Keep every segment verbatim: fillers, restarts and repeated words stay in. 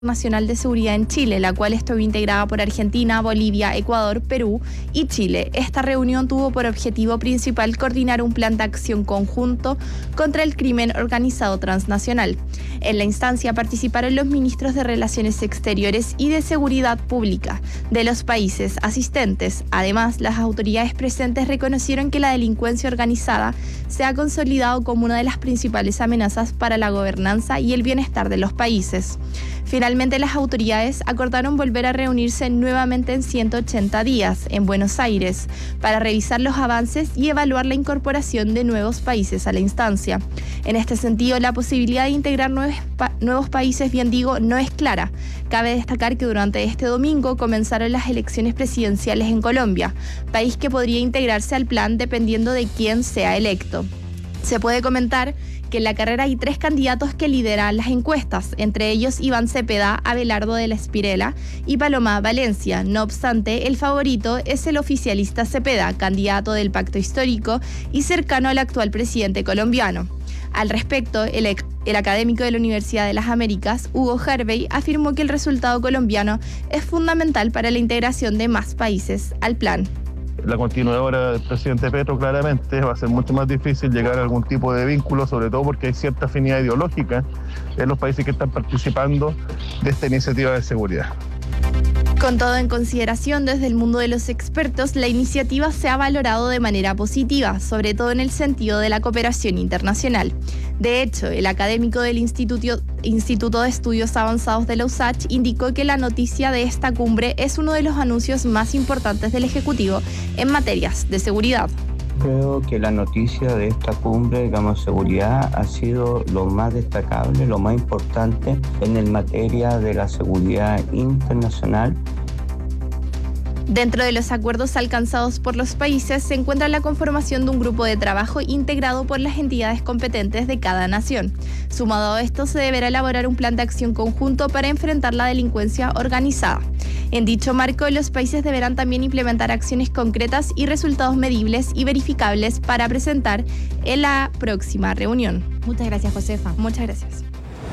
Nacional de Seguridad en Chile, la cual estuvo integrada por Argentina, Bolivia, Ecuador, Perú y Chile. Esta reunión tuvo por objetivo principal coordinar un plan de acción conjunto contra el crimen organizado transnacional. En la instancia participaron los ministros de Relaciones Exteriores y de Seguridad Pública de los países asistentes. Además, las autoridades presentes reconocieron que la delincuencia organizada se ha consolidado como una de las principales amenazas para la gobernanza y el bienestar de los países. Finalmente, las autoridades acordaron volver a reunirse nuevamente en ciento ochenta días en Buenos Aires para revisar los avances y evaluar la incorporación de nuevos países a la instancia. En este sentido, la posibilidad de integrar nuevos, pa- nuevos países, bien digo, no es clara. Cabe destacar que durante este domingo comenzaron las elecciones presidenciales en Colombia, país que podría integrarse al plan dependiendo de quién sea electo. Se puede comentar que en la carrera hay tres candidatos que lideran las encuestas, entre ellos Iván Cepeda, Abelardo de la Espriella y Paloma Valencia. No obstante, el favorito es el oficialista Cepeda, candidato del Pacto Histórico y cercano al actual presidente colombiano. Al respecto, el, el académico de la Universidad de las Américas, Hugo Harvey, afirmó que el resultado colombiano es fundamental para la integración de más países al plan. La continuadora del presidente Petro claramente va a ser mucho más difícil llegar a algún tipo de vínculo, sobre todo porque hay cierta afinidad ideológica en los países que están participando de esta iniciativa de seguridad. Con todo en consideración, desde el mundo de los expertos, la iniciativa se ha valorado de manera positiva, sobre todo en el sentido de la cooperación internacional. De hecho, el académico del Instituto, Instituto de Estudios Avanzados de la U S A C H indicó que la noticia de esta cumbre es uno de los anuncios más importantes del Ejecutivo en materias de seguridad. Creo que la noticia de esta cumbre, digamos, seguridad, ha sido lo más destacable, lo más importante en el materia de la seguridad internacional. Dentro de los acuerdos alcanzados por los países se encuentra la conformación de un grupo de trabajo integrado por las entidades competentes de cada nación. Sumado a esto, se deberá elaborar un plan de acción conjunto para enfrentar la delincuencia organizada. En dicho marco, los países deberán también implementar acciones concretas y resultados medibles y verificables para presentar en la próxima reunión. Muchas gracias, Josefa. Muchas gracias.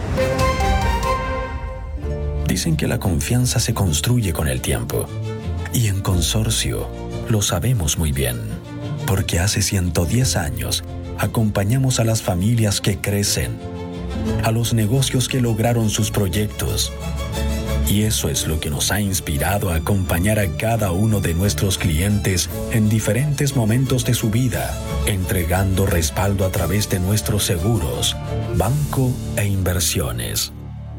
Dicen que la confianza se construye con el tiempo. Y en Consorcio lo sabemos muy bien, porque hace ciento diez años acompañamos a las familias que crecen, a los negocios que lograron sus proyectos. Y eso es lo que nos ha inspirado a acompañar a cada uno de nuestros clientes en diferentes momentos de su vida, entregando respaldo a través de nuestros seguros, banco e inversiones.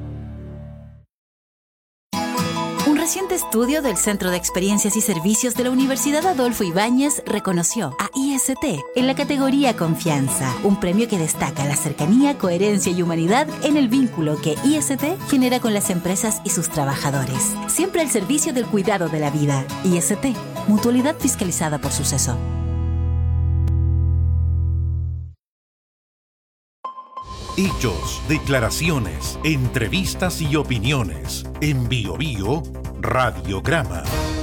Un reciente estudio del Centro de Experiencias y Servicios de la Universidad Adolfo Ibáñez reconoció a I S T en la categoría Confianza, un premio que destaca la cercanía, coherencia y humanidad en el vínculo que I S T genera con las empresas y sus trabajadores. Siempre al servicio del cuidado de la vida. I S T, mutualidad fiscalizada por Suceso. Hechos, declaraciones, entrevistas y opiniones. En Bio Bio, Radiograma.